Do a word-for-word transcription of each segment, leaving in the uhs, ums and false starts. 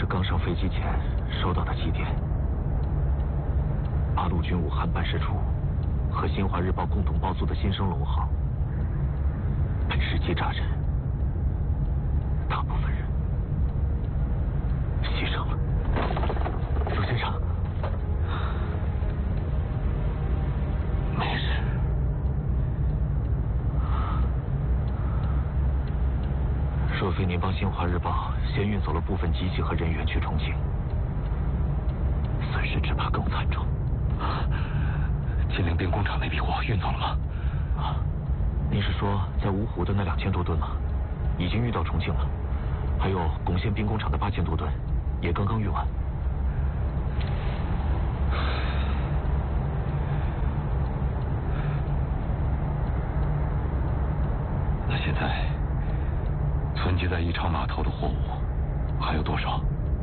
是刚上飞机前收到的急电。八路军武汉办事处和新华日报共同包租的新生龙号被实际炸沉，大部分人牺牲了。陆先生，没事。若非您帮新华日报先运走了部分机器和人员去重庆，损失只怕更惨重。金陵兵工厂那批货运走了吗？啊，您是说在芜湖的那两千多吨吗？已经运到重庆了，还有珙县兵工厂的八千多吨，也刚刚运完。那现在存积在宜昌码头的货物还有多少？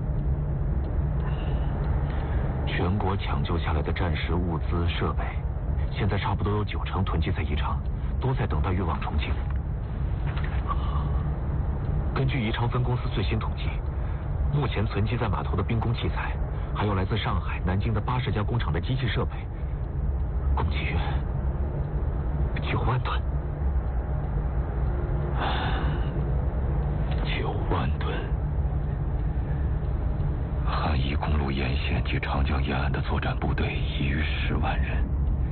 全国抢救下来的战时物资设备，现在差不多有九成囤积在宜昌，都在等待运往重庆。根据宜昌分公司最新统计，目前存积在码头的兵工器材，还有来自上海、南京的八十家工厂的机器设备，共计约九万吨。九万吨。汉宜公路沿线及长江沿岸的作战部队已逾十万人，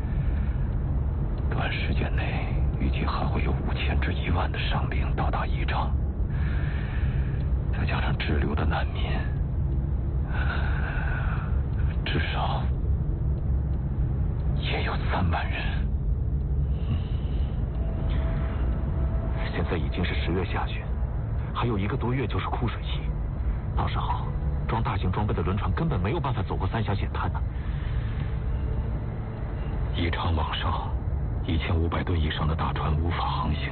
短时间内预计还会有五千至一万的伤兵到达宜昌，再加上滞留的难民，至少也有三万人。现在已经是十月下旬，还有一个多月就是枯水期，到时候装大型装备的轮船根本没有办法走过三峡险滩呢。宜昌往上一千五百吨以上的大船无法航行，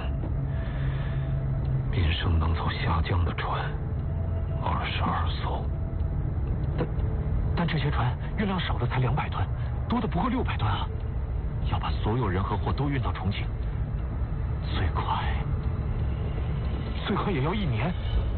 民生能走峡江的船二十二艘，但但这些船运量少的才两百吨，多的不过六百吨啊！要把所有人和货都运到重庆，最快最快也要一年。